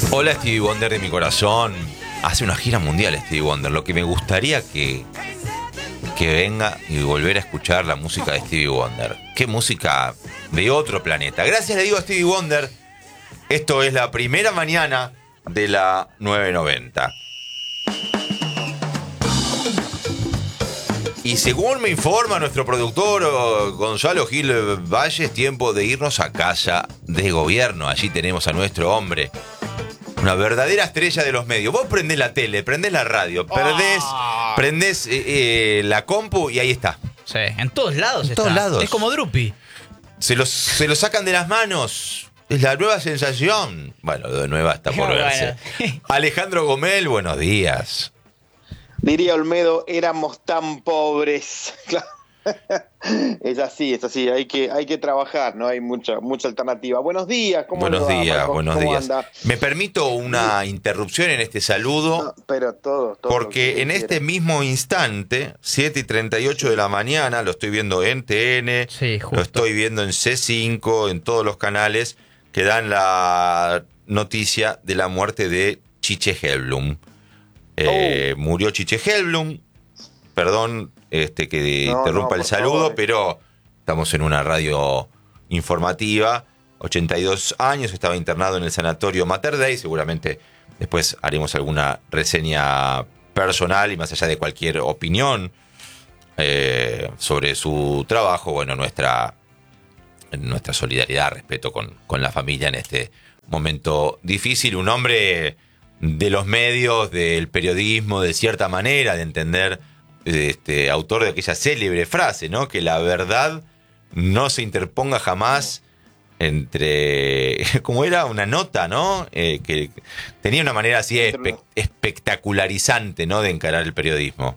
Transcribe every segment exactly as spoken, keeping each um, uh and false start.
Hola Stevie Wonder de mi corazón. Hace una gira mundial Stevie Wonder. Lo que me gustaría que, que venga y volver a escuchar la música de Stevie Wonder. Qué música de otro planeta. Gracias le digo a Stevie Wonder. Esto es la primera mañana de la nueve noventa. Y según me informa nuestro productor Gonzalo Gil Valle, es tiempo de irnos a casa de gobierno. Allí tenemos a nuestro hombre, una verdadera estrella de los medios. Vos prendés la tele, prendés la radio, prendés, oh. prendés eh, eh, la compu y ahí está. Sí, en todos lados en está. todos lados. Es como Drupi. Se los, se los sacan de las manos. Es la nueva sensación. Bueno, de nueva está por verse. Bueno. Alejandro Gomel, buenos días. Diría Olmedo, éramos tan pobres. Es así, es así, hay que, hay que trabajar, no hay mucha, mucha alternativa. Buenos días, ¿cómo Buenos va, días, Marcos? buenos ¿Cómo días. anda? Me permito una sí. interrupción en este saludo. No, pero todo, todo. Porque en quiera. Este mismo instante, siete y treinta y ocho sí. de la mañana, lo estoy viendo en T N, sí, lo estoy viendo en C cinco, en todos los canales que dan la noticia de la muerte de Chiche Helblum. Eh, oh. Murió Chiche Helblum. Perdón este, que no, interrumpa no, el saludo, favor. Pero estamos en una radio informativa. ochenta y dos años, estaba internado en el sanatorio Mater Dei. Seguramente después haremos alguna reseña personal y más allá de cualquier opinión eh, sobre su trabajo. Bueno, nuestra, nuestra solidaridad, respeto con, con la familia en este momento difícil. Un hombre de los medios, del periodismo, de cierta manera, de entender, este, autor de aquella célebre frase, ¿no? Que la verdad no se interponga jamás entre, como era una nota, ¿no? Eh, que tenía una manera así espe- espectacularizante, ¿no? De encarar el periodismo.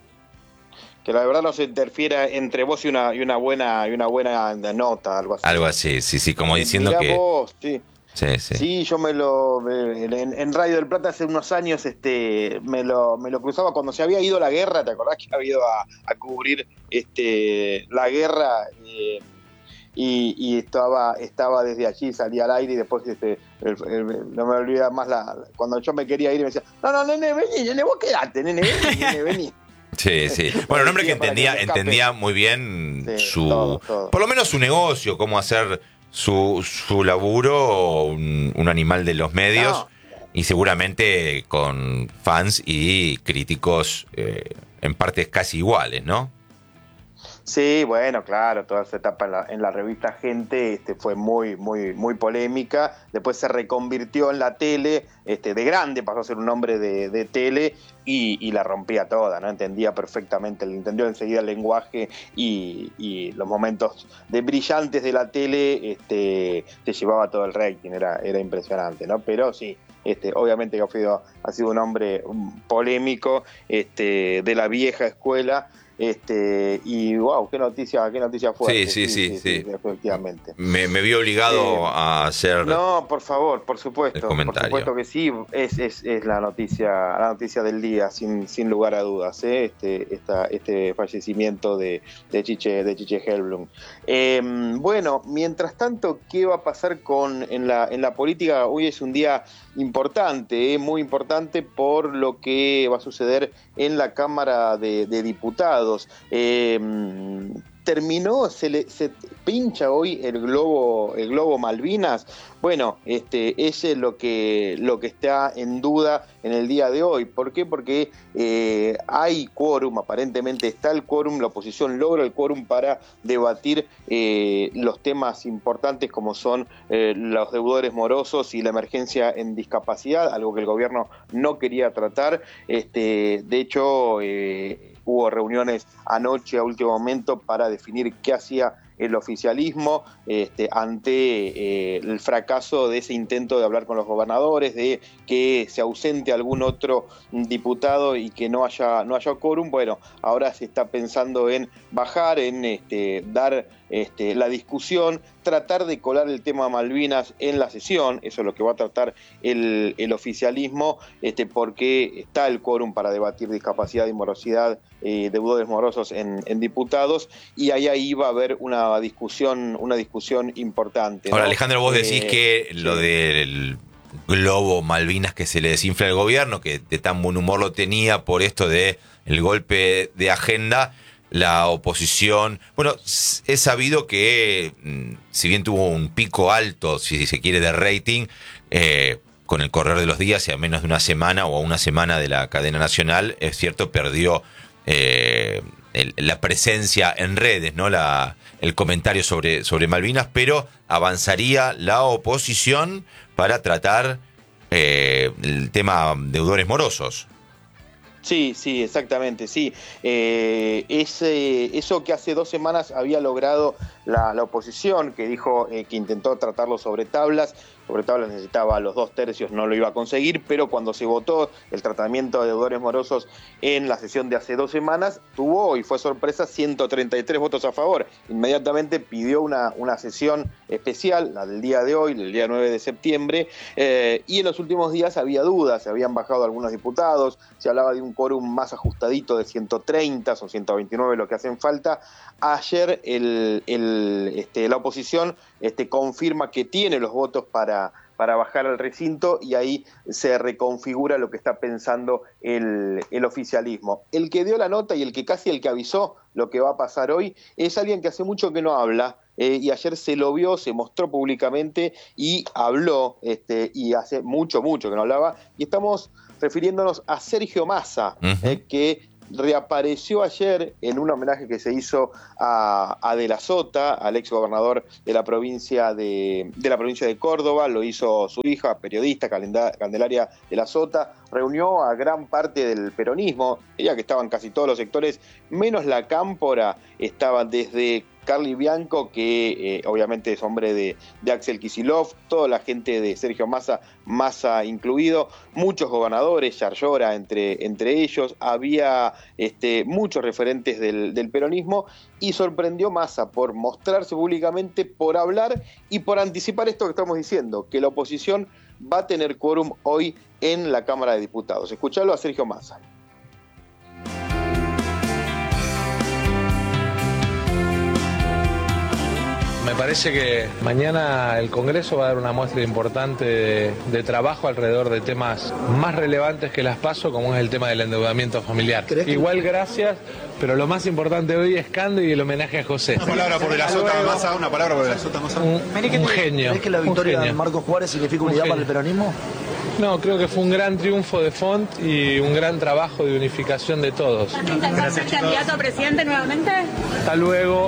Que la verdad no se interfiera entre vos y una, y una buena, y una buena nota, algo así. Algo así, sí, sí, como diciendo Mirá que. Vos, sí. Sí, sí. Sí, yo me lo en, en Radio del Plata hace unos años este me lo me lo cruzaba cuando se había ido la guerra. ¿Te acordás que había ido a, a cubrir este la guerra eh, y, y estaba estaba desde allí, salía al aire y después este el, el, no me olvida más la cuando yo me quería ir me decía no no nene vení nene vos quedate nene vení nene vení. Sí, sí. Bueno, un hombre que entendía que entendía muy bien sí, su todo, todo. Por lo menos su negocio, cómo hacer Su, su laburo, un, un animal de los medios, no. Y seguramente con fans y críticos eh, en partes casi iguales, ¿no? Sí, bueno, claro, toda esa etapa en la, en la revista Gente este, fue muy, muy, muy polémica. Después se reconvirtió en la tele, este, de grande pasó a ser un hombre de, de tele y, y la rompía toda, ¿no? Entendía perfectamente, entendió enseguida el lenguaje y, y los momentos de brillantes de la tele, este, te llevaba todo el rating, era, era impresionante, ¿no? Pero sí. Este, obviamente que ha sido, ha sido un hombre polémico, este, de la vieja escuela. Este, y wow, qué noticia, qué noticia fuerte. Sí, sí, sí, sí, sí. sí efectivamente. Me, me vi obligado eh, a hacer. No, por favor, por supuesto. Por supuesto que sí, es, es, es la noticia, la noticia del día, sin, sin lugar a dudas, ¿eh? este, esta, este fallecimiento de, de Chiche, de Chiche Helblum. Eh, bueno, mientras tanto, ¿qué va a pasar con en la, en la política? Hoy es un día importante, ¿eh? Muy importante por lo que va a suceder en la Cámara de, de Diputados. Eh, terminó, se le se pincha hoy el globo, el globo Malvinas. Bueno, este, ese es lo que, lo que está en duda en el día de hoy. ¿Por qué? Porque eh, hay quórum, aparentemente está el quórum, la oposición logra el quórum para debatir eh, los temas importantes como son eh, los deudores morosos y la emergencia en discapacidad, algo que el gobierno no quería tratar. Este, de hecho, eh, hubo reuniones anoche a último momento para definir qué hacía el oficialismo este, ante eh, el fracaso de ese intento de hablar con los gobernadores, de que se ausente algún otro diputado y que no haya no haya quórum. Bueno, ahora se está pensando en bajar, en este, dar este, la discusión, tratar de colar el tema Malvinas en la sesión, eso es lo que va a tratar el, el oficialismo, este, porque está el quórum para debatir discapacidad y morosidad, eh, deudores morosos en, en diputados, y ahí, ahí va a haber una discusión, una discusión importante. Ahora, ¿no? Alejandro, vos eh, decís que lo sí. del globo Malvinas que se le desinfla al gobierno, que de tan buen humor lo tenía por esto de el golpe de agenda. La oposición, bueno, es sabido que si bien tuvo un pico alto, si se quiere, de rating, eh, con el correr de los días y a menos de una semana o a una semana de la cadena nacional, es cierto, perdió eh, el, la presencia en redes, ¿no? La, el comentario sobre, sobre Malvinas, pero avanzaría la oposición para tratar eh, el tema deudores morosos. Sí, sí, exactamente, sí. Eh, ese, eso que hace dos semanas había logrado la, la oposición, que dijo eh, que intentó tratarlo sobre tablas, sobre tablas necesitaba los dos tercios, no lo iba a conseguir, pero cuando se votó el tratamiento de deudores morosos en la sesión de hace dos semanas, tuvo, y fue sorpresa, ciento treinta y tres votos a favor. Inmediatamente pidió una, una sesión especial, la del día de hoy, del día nueve de septiembre, eh, y en los últimos días había dudas, se habían bajado algunos diputados, se hablaba de un quórum más ajustadito de ciento treinta, son ciento veintinueve lo que hacen falta. Ayer el, el, este, la oposición este, confirma que tiene los votos para, para bajar al recinto y ahí se reconfigura lo que está pensando el, el oficialismo. El que dio la nota y el que casi el que avisó lo que va a pasar hoy es alguien que hace mucho que no habla, eh, y ayer se lo vio, se mostró públicamente y habló, este, y hace mucho, mucho que no hablaba, y estamos refiriéndonos a Sergio Massa, uh-huh. eh, que reapareció ayer en un homenaje que se hizo a, a De la Sota, al ex gobernador de la provincia de, de la provincia de Córdoba. Lo hizo su hija, periodista Candelaria De la Sota. Reunió a gran parte del peronismo, ella que estaban casi todos los sectores, menos la cámpora, estaban desde Carly Bianco, que eh, obviamente es hombre de, de Axel Kicillof, toda la gente de Sergio Massa, Massa incluido, muchos gobernadores, Yarlora entre, entre ellos, había este, muchos referentes del, del peronismo, y sorprendió Massa por mostrarse públicamente, por hablar y por anticipar esto que estamos diciendo, que la oposición va a tener quórum hoy en la Cámara de Diputados. Escuchalo a Sergio Massa. Me parece que mañana el Congreso va a dar una muestra importante de, de trabajo alrededor de temas más relevantes que las PASO, como es el tema del endeudamiento familiar. Igual gracias, pero lo más importante hoy es Cande y el homenaje a José. Una palabra por De la Sota Massa, una palabra por De la Sota Massa. Un, un genio. ¿Crees que la victoria de Marcos Juárez significa unidad para el peronismo? No, creo que fue un gran triunfo de Font y un gran trabajo de unificación de todos. ¿Estás ser candidato a presidente nuevamente? Hasta luego.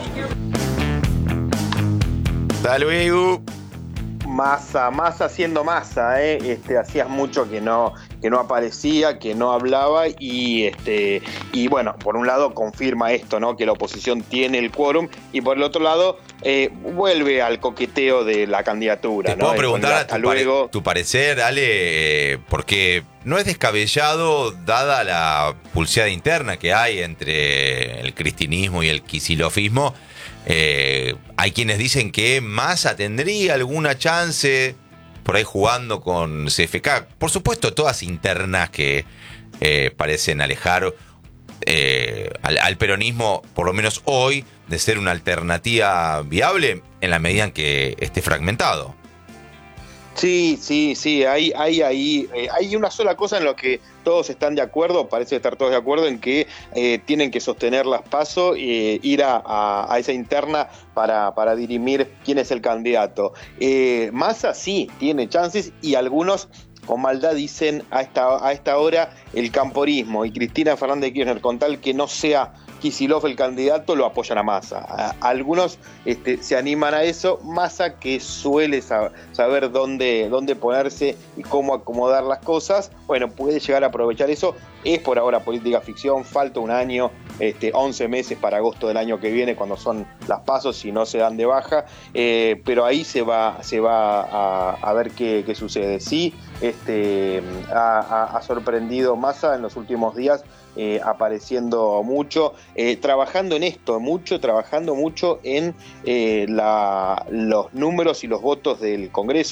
Hasta luego. Massa, Massa siendo Massa, ¿eh? este, hacías mucho que no, que no aparecía, que no hablaba, y este, y bueno, por un lado confirma esto, ¿no? Que la oposición tiene el quórum, y por el otro lado eh, vuelve al coqueteo de la candidatura. Te puedo ¿no? preguntar tu, luego... pare, tu parecer, Ale, eh, porque no es descabellado, dada la pulseada interna que hay entre el cristinismo y el kicillofismo. Eh, hay quienes dicen que Massa tendría alguna chance por ahí jugando con C F K. Por supuesto, todas internas que eh, parecen alejar eh, al, al peronismo, por lo menos hoy, de ser una alternativa viable en la medida en que esté fragmentado. Sí, sí, sí, hay, hay ahí, eh, hay una sola cosa en lo que todos están de acuerdo, parece estar todos de acuerdo en que eh, tienen que sostener las PASO e eh, ir a, a, a esa interna para, para dirimir quién es el candidato. Eh, Massa sí tiene chances, y algunos con maldad dicen a esta, a esta hora el camporismo y Cristina Fernández de Kirchner, con tal que no sea Kicillof el candidato, lo apoyan a Massa. A, algunos este, se animan a eso. Massa, que suele sab- saber dónde, dónde ponerse y cómo acomodar las cosas, bueno, puede llegar a aprovechar eso. Es por ahora política ficción, falta un año, este, once meses para agosto del año que viene, cuando son las pasos, si no se dan de baja, eh, pero ahí se va, se va a, a ver qué, qué sucede. Sí, este, ha, ha sorprendido Massa en los últimos días, Eh, apareciendo mucho, eh, trabajando en esto, mucho, trabajando mucho en eh, la, los números y los votos del Congreso.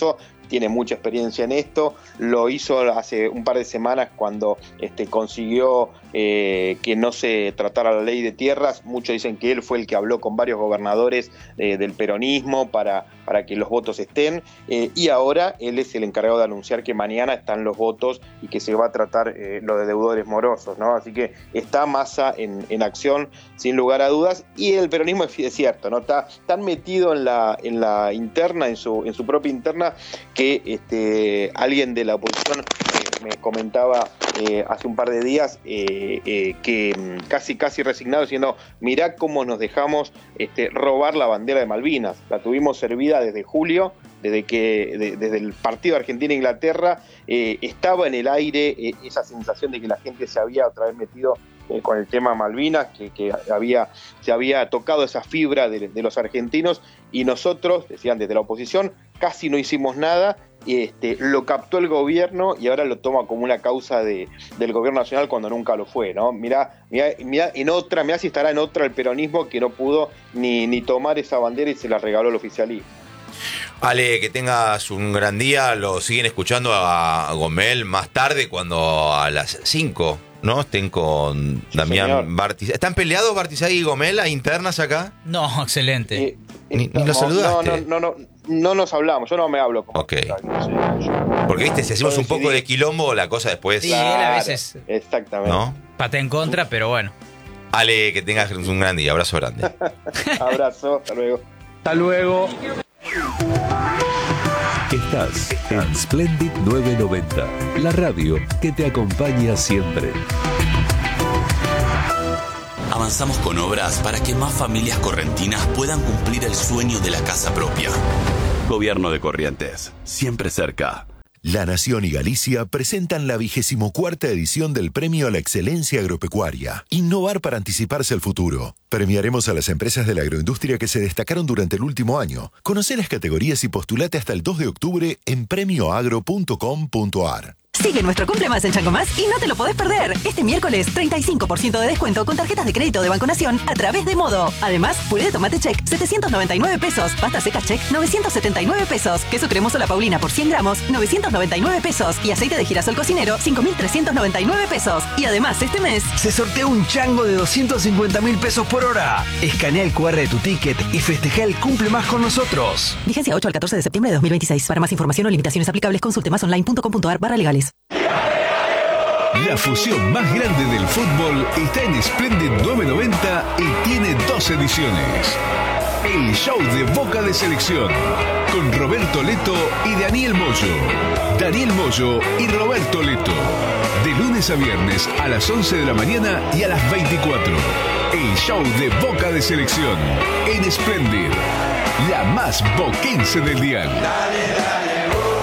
tiene mucha experiencia en esto, lo hizo hace un par de semanas cuando este, consiguió eh, que no se tratara la ley de tierras. Muchos dicen que él fue el que habló con varios gobernadores eh, del peronismo para, para que los votos estén, eh, y ahora él es el encargado de anunciar que mañana están los votos y que se va a tratar eh, lo de deudores morosos, ¿no? Así que está Massa en, en acción, sin lugar a dudas, y el peronismo es, es cierto, ¿no? Está tan metido en la, en la interna, en su, en su propia interna, que este, alguien de la oposición eh, me comentaba eh, hace un par de días eh, eh, que casi casi resignado, diciendo, mirá cómo nos dejamos este, robar la bandera de Malvinas, la tuvimos servida desde julio, desde que de, desde el partido Argentina-Inglaterra eh, estaba en el aire eh, esa sensación de que la gente se había otra vez metido eh, con el tema Malvinas, que, que había, se había tocado esa fibra de, de los argentinos, y nosotros, decían desde la oposición, casi no hicimos nada. Este, lo captó el gobierno y ahora lo toma como una causa de, del gobierno nacional cuando nunca lo fue, ¿no? Mirá, mirá, mirá en otra, mirá si estará en otra el peronismo, que no pudo ni, ni tomar esa bandera y se la regaló el oficialismo. Ale, que tengas un gran día. Lo siguen escuchando a Gomel más tarde, cuando a las cinco, ¿no? Estén con sí, Damián Bartizay. ¿Están peleados Bartizay y Gomel a internas acá? No, excelente. Eh, ni, ni lo saludaste. No, no, no, no, no nos hablamos, yo no me hablo como Ok. No sé, porque, viste, si hacemos un poco de quilombo, la cosa después... Sí, claro, él a veces... Exactamente. ¿No? Patea en contra, pero bueno. Ale, que tengas un gran día. Abrazo grande. Abrazo, hasta luego. Hasta luego. Estás en Splendid nueve noventa, la radio que te acompaña siempre. Avanzamos con obras para que más familias correntinas puedan cumplir el sueño de la casa propia. Gobierno de Corrientes, siempre cerca. La Nación y Galicia presentan la vigésimo cuarta edición del Premio a la Excelencia Agropecuaria. Innovar para anticiparse al futuro. Premiaremos a las empresas de la agroindustria que se destacaron durante el último año. Conoce las categorías y postulate hasta el dos de octubre en premio agro punto com punto a r. Sigue nuestro Cumple Más en Chango Más y no te lo podés perder. Este miércoles, treinta y cinco por ciento de descuento con tarjetas de crédito de Banco Nación a través de Modo. Además, puré de tomate check, setecientos noventa y nueve pesos. Pasta seca check, novecientos setenta y nueve pesos. Queso cremoso La Paulina por cien gramos, novecientos noventa y nueve pesos. Y aceite de girasol cocinero, cinco mil trescientos noventa y nueve pesos. Y además, este mes... se sortea un chango de doscientos cincuenta mil pesos por hora. Escanea el cu erre de tu ticket y festeja el Cumple Más con nosotros. Vigencia ocho al catorce de septiembre de dos mil veintiséis. Para más información o limitaciones aplicables, consulte más online punto com punto a r barra legales. La fusión más grande del fútbol está en Splendid nueve noventa y tiene dos ediciones. El show de Boca de Selección, con Roberto Leto y Daniel Moyo. Daniel Moyo y Roberto Leto. De lunes a viernes a las once de la mañana y a las veinticuatro. El show de Boca de Selección en Splendid, la más boquense del dial. Dale, dale.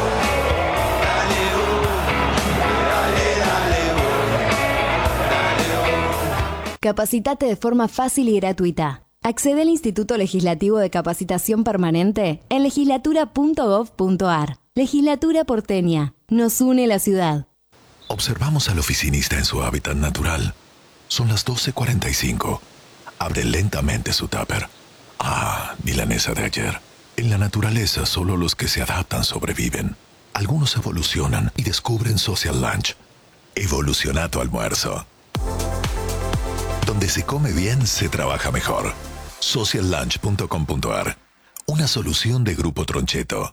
Capacitate de forma fácil y gratuita. Accede al Instituto Legislativo de Capacitación Permanente en legislatura punto gov punto a r. Legislatura porteña. Nos une la ciudad. Observamos al oficinista en su hábitat natural. Son las doce cuarenta y cinco. Abre lentamente su tupper. Ah, milanesa de ayer. En la naturaleza solo los que se adaptan sobreviven. Algunos evolucionan y descubren Social Lunch. Evoluciona tu almuerzo. Donde se come bien, se trabaja mejor. social lunch punto com punto a r. Una solución de Grupo Troncheto.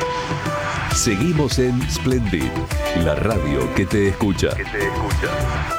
Seguimos en Splendid, la radio que te escucha. Que te escucha.